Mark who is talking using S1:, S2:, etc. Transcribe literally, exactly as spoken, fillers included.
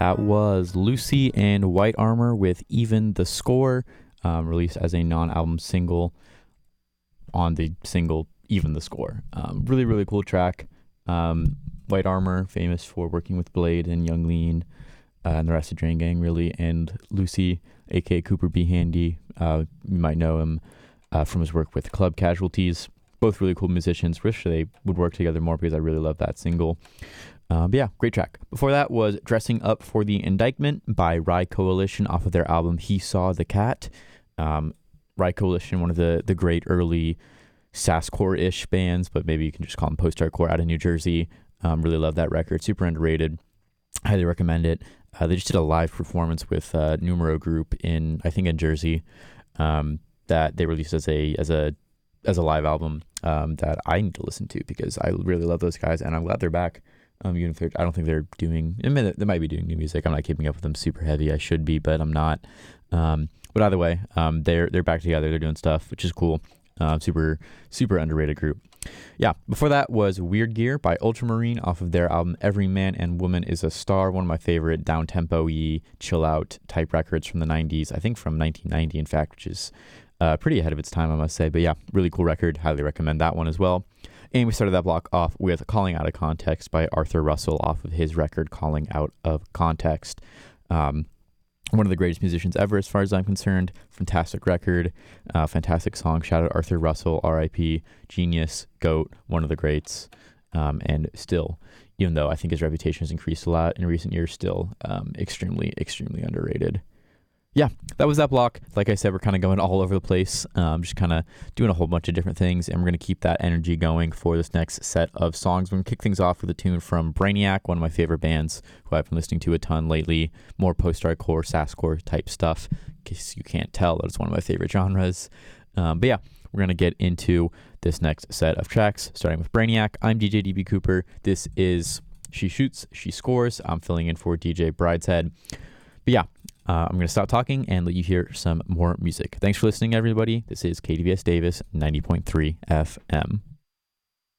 S1: That was Lucy and White Armor with Even the Score, um, released as a non-album single on the single Even the Score. Um, really, really cool track. Um, White Armor, famous for working with Blade and Young Lean uh, and the rest of Drain Gang, really. And Lucy, aka Cooper B. Handy, uh, you might know him uh, from his work with Club Casualties. Both really cool musicians. Wish they would work together more because I really love that single. Uh, but yeah, great track. Before that was Dressing Up for the Indictment by Rye Coalition off of their album He Saw the Cat. Um, Rye Coalition, one of the, the great early Sasscore-ish bands, but maybe you can just call them post-hardcore, out of New Jersey. Um, really love that record. Super underrated. Highly recommend it. Uh, they just did a live performance with uh, Numero Group in, I think, in Jersey, um, that they released as a as a as a live album um, that I need to listen to because I really love those guys, and I'm glad they're back. Um, even if they're, I don't think they're doing, I mean, they might be doing new music. I'm not keeping up with them super heavy. I should be, but I'm not. Um, but either way, um, they're they're back together. They're doing stuff, which is cool. Uh, super, super underrated group. Yeah, before that was Weird Gear by Ultramarine off of their album Every Man and Woman is a Star, one of my favorite down-tempo-y, chill-out type records from the nineties. I think from nineteen ninety, in fact, which is uh, pretty ahead of its time, I must say. But yeah, really cool record. Highly recommend that one as well. And we started that block off with Calling Out of Context by Arthur Russell off of his record Calling Out of Context. Um, one of the greatest musicians ever as far as I'm concerned. Fantastic record, uh, fantastic song. Shout out Arthur Russell, R I P, genius, GOAT, one of the greats. Um, and still, even though I think his reputation has increased a lot in recent years, still um, extremely, extremely underrated. Yeah, that was that block. Like I said, we're kind of going all over the place, um, just kind of doing a whole bunch of different things, and we're going to keep that energy going for this next set of songs. We're going to kick things off with a tune from Brainiac, one of my favorite bands, who I've been listening to a ton lately, more post-hardcore, sasscore type stuff, in case you can't tell that it's one of my favorite genres. Um, but yeah, we're going to get into this next set of tracks, starting with Brainiac. I'm D J D B Cooper. This is She Shoots, She Scores. I'm filling in for D J Brideshead. But yeah, Uh, I'm going to stop talking and let you hear some more music. Thanks for listening, everybody. This is K D V S Davis, ninety point three F M.